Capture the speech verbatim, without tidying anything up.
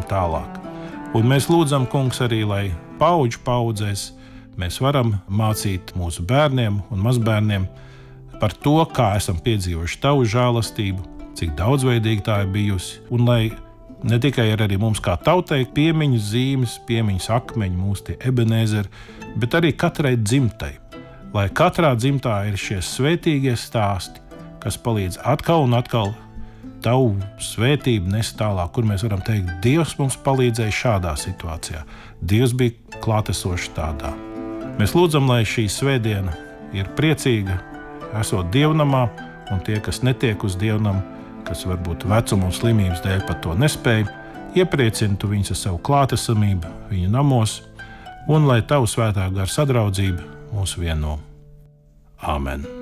tālāk. Un mēs lūdzam, kungs, arī, lai paudžu paudzēs mēs varam mācīt mūsu bērniem un mazbērniem par to, kā esam piedzīvojuši tavu žēlastību, cik daudzveidīgi tā ir bijusi, un lai ne tikai ir arī mums kā tautai piemiņas zīmes, piemiņas akmeņi, mūsu tie Ebenezeri, bet arī katrai dzimtai. Lai katrā dzimtā ir šie svētīgie stāsti, kas palīdz atkal un atkal tavu svētību nes tālāk, kur mēs varam teikt, Dievs mums palīdzēja šādā situācijā. Dievs bija klātesošs tādā. Mēs lūdzam, lai šī svētdiena ir priecīga, esot dievnamā, un tie, kas netiek uz dievnamu, kas varbūt vecuma un slimības dēļ par to nespēja, iepriecina tu viņus ar savu klātesamību viņu namos, un lai tavu svētā gara sadraudzība mūs vieno. Āmen.